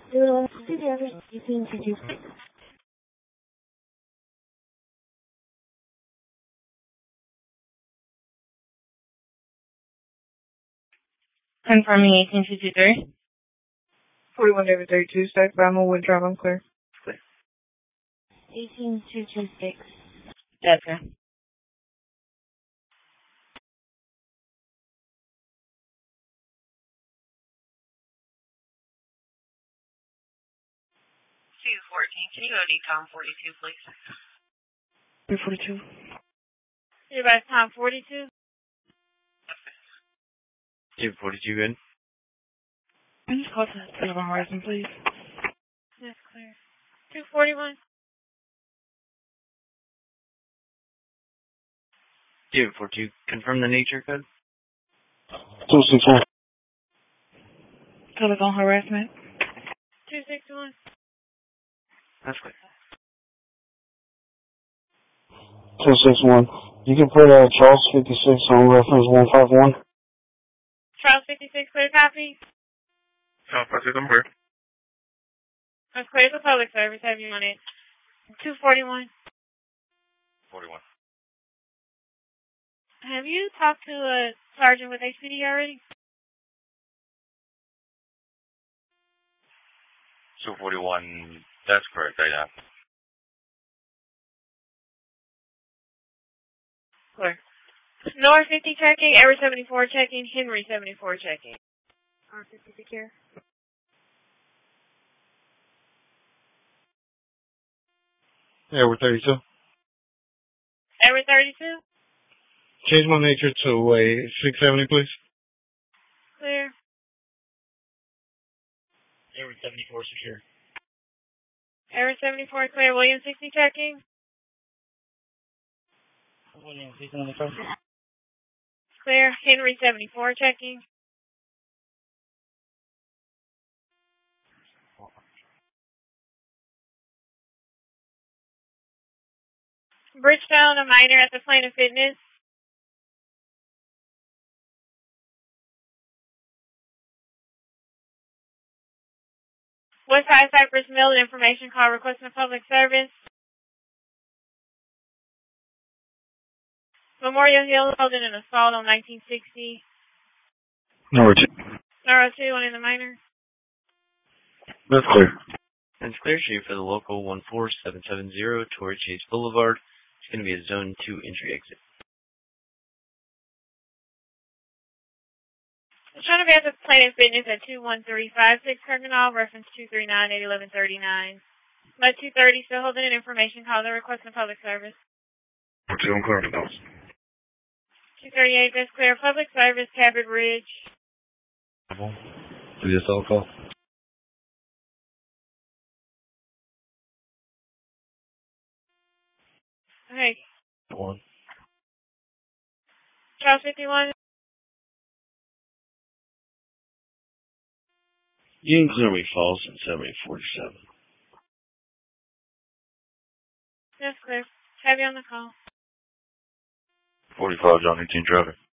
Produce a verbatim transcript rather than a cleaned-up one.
zero six eighteen two two six. Confirming eighteen two two three. forty-one David thirty-two, stacked by Mowood Drive, I'm clear. Clear. eighteen two two six. That's clear. two fourteen, can you go to Tom forty-two, please? two forty-two. You're by Tom forty-two? two forty-two, good. Can you just call to Silver Horizon, please? That's clear. two forty-one? two forty-two, confirm the nature code. two six one. Telephone harassment. two sixty-one? That's clear. two six one. You can put uh, Charles fifty-six on reference one five one. Charles fifty-six, clear copy? Charles fifty-six, I'm clear. That's clear to public service. Have you on it? two forty-one. forty-one. Have you talked to a sergeant with H P D already? two forty-one, that's correct, I have. Clear. North fifty checking, Edward seventy-four checking, Henry seventy-four checking. R fifty secure. Edward thirty-two. Edward thirty-two? Change my nature to a six seventy, please. Clear. Edward seventy-four secure. Edward seventy-four clear, William sixty checking. William sixty on the first. Clear, Henry seventy-four checking. Bridgestone, a minor at the Planet Fitness. Westside Cypress Mill, an information call requesting public service. Memorial Hill holding an assault on nineteen sixty. Number two. Number two, one in the minor. That's clear. That's clear, shoot for the local one four seven seven zero, Torrey Chase Boulevard. It's going to be a zone two entry exit. I'm trying to be at the Planet Fitness at two one three five six Kirkendall, reference two three nine eight eleven thirty-nine. But two thirty, still holding an information call. They're requesting public service. two, I'm clear for those. two thirty-eight, that's clear. Public service, Cabot Ridge. For the assault call. Okay. One. Charles fifty-one. You can clear me false at seventy forty-seven. That's clear. Have you on the call. forty-five, John eighteen traffic.